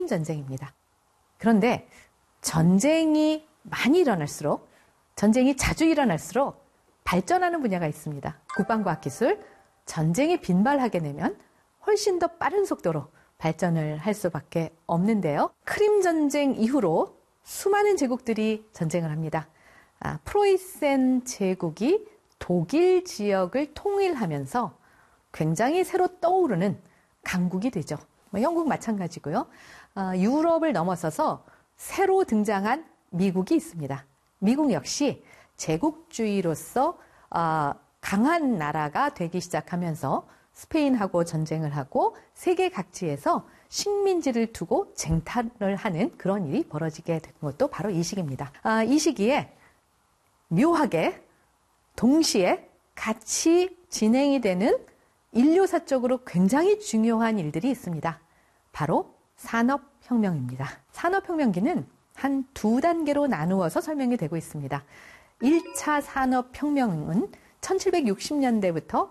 전쟁입니다. 그런데 전쟁이 많이 일어날수록, 전쟁이 자주 일어날수록 발전하는 분야가 있습니다. 국방과학 기술, 전쟁이 빈발하게 되면 훨씬 더 빠른 속도로 발전을 할 수밖에 없는데요. 크림 전쟁 이후로 수많은 제국들이 전쟁을 합니다. 프로이센 제국이 독일 지역을 통일하면서 굉장히 새로 떠오르는 강국이 되죠. 영국 마찬가지고요. 유럽을 넘어서서 새로 등장한 미국이 있습니다. 미국 역시 제국주의로서 강한 나라가 되기 시작하면서 스페인하고 전쟁을 하고 세계 각지에서 식민지를 두고 쟁탈을 하는 그런 일이 벌어지게 된 것도 바로 이 시기입니다. 이 시기에 묘하게 동시에 같이 진행이 되는 인류사적으로 굉장히 중요한 일들이 있습니다. 바로 산업혁명입니다. 산업혁명기는 한 두 단계로 나누어서 설명이 되고 있습니다. 1차 산업혁명은 1760년대부터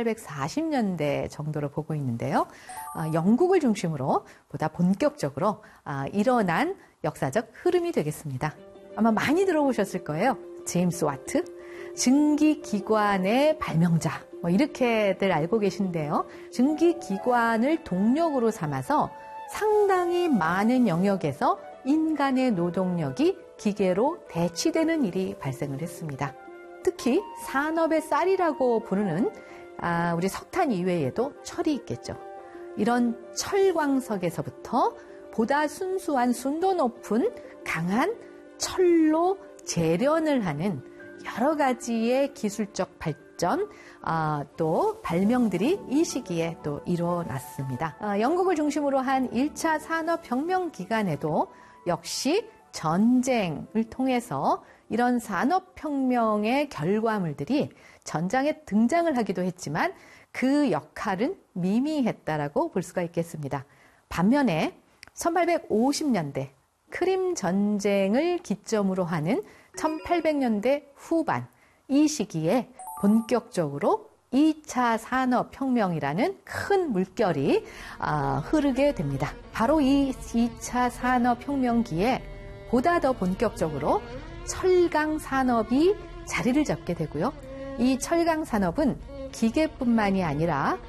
1840년대 정도로 보고 있는데요. 영국을 중심으로 보다 본격적으로 일어난 역사적 흐름이 되겠습니다. 아마 많이 들어보셨을 거예요. 제임스 와트, 증기기관의 발명자, 이렇게들 알고 계신데요. 증기기관을 동력으로 삼아서 상당히 많은 영역에서 인간의 노동력이 기계로 대치되는 일이 발생을 했습니다. 특히 산업의 쌀이라고 부르는 우리 석탄 이외에도 철이 있겠죠. 이런 철광석에서부터 보다 순수한 순도 높은 강한 철로 재련을 하는 여러 가지의 기술적 발전, 또 발명들이 이 시기에 또 일어났습니다. 영국을 중심으로 한 1차 산업혁명 기간에도 역시 전쟁을 통해서 이런 산업혁명의 결과물들이 전장에 등장을 하기도 했지만 그 역할은 미미했다라고 볼 수가 있겠습니다. 반면에 1850년대 크림 전쟁을 기점으로 하는 1800년대 후반 이 시기에 본격적으로 2차 산업혁명이라는 큰 물결이 흐르게 됩니다. 바로 이 2차 산업혁명기에 보다 더 본격적으로 철강 산업이 자리를 잡게 되고요. 이 철강 산업은 기계뿐만이 아니라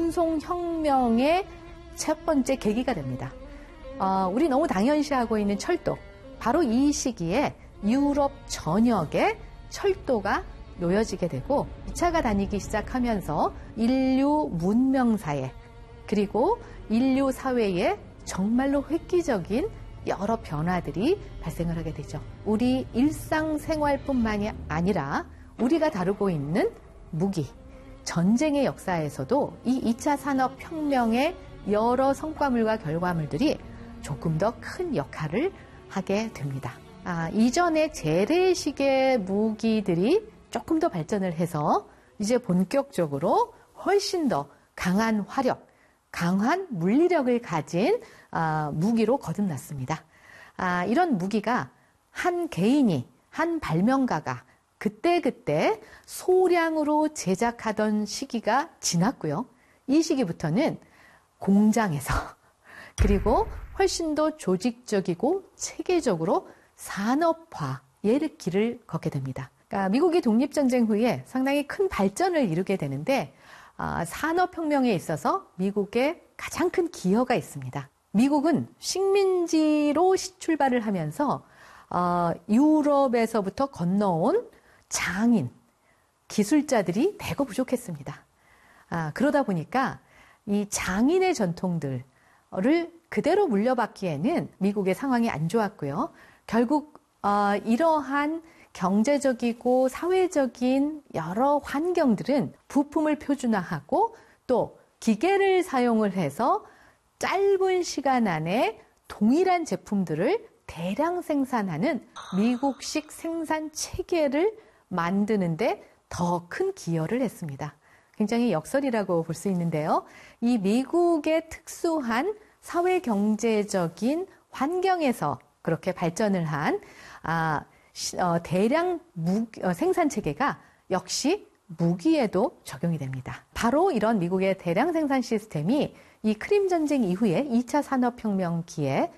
운송혁명의 첫 번째 계기가 됩니다. 우리 너무 당연시하고 있는 철도, 바로 이 시기에 유럽 전역에 철도가 놓여지게 되고 2차가 다니기 시작하면서 인류 문명사에, 그리고 인류 사회에 정말로 획기적인 여러 변화들이 발생을 하게 되죠. 우리 일상생활뿐만이 아니라 우리가 다루고 있는 무기, 전쟁의 역사에서도 이 2차 산업혁명의 여러 성과물과 결과물들이 조금 더 큰 역할을 하게 됩니다. 이전의 재래식의 무기들이 조금 더 발전을 해서 이제 본격적으로 훨씬 더 강한 화력, 강한 물리력을 가진 무기로 거듭났습니다. 이런 무기가 한 개인이, 한 발명가가 그때그때 소량으로 제작하던 시기가 지났고요. 이 시기부터는 공장에서 그리고 훨씬 더 조직적이고 체계적으로 산업화의 길을 걷게 됩니다. 그러니까 미국이 독립전쟁 후에 상당히 큰 발전을 이루게 되는데 산업혁명에 있어서 미국의 가장 큰 기여가 있습니다. 미국은 식민지로 출발을 하면서 유럽에서부터 건너온 장인, 기술자들이 대거 부족했습니다. 그러다 보니까 이 장인의 전통들을 그대로 물려받기에는 미국의 상황이 안 좋았고요. 결국 이러한 경제적이고 사회적인 여러 환경들은 부품을 표준화하고 또 기계를 사용을 해서 짧은 시간 안에 동일한 제품들을 대량 생산하는 미국식 생산 체계를 만드는데 더 큰 기여를 했습니다. 굉장히 역설이라고 볼 수 있는데요. 이 미국의 특수한 사회 경제적인 환경에서 그렇게 발전을 한 대량 생산 체계가 역시 무기에도 적용이 됩니다. 바로 이런 미국의 대량 생산 시스템이 이 크림 전쟁 이후에 2차 산업혁명기에